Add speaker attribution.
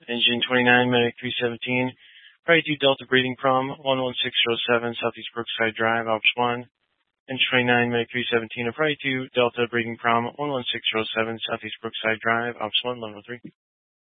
Speaker 1: Engine 29, Medic 317, Priority 2 Delta Breeding Prom, 11607 Southeast Brookside Drive, Alps 1. Engine 29, Medic 317, Priority 2 Delta Breeding Prom, 11607 Southeast Brookside Drive, Alps 1, level 3.